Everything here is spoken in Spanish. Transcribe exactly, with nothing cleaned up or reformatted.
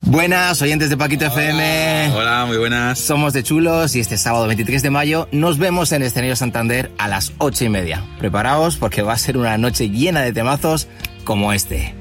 Buenas, oyentes de Paquito Hola. F M. Hola, muy buenas. Somos de Chulos y este sábado veintitrés de mayo nos vemos en Escenario Santander a las ocho y media. Preparaos porque va a ser una noche llena de temazos como este.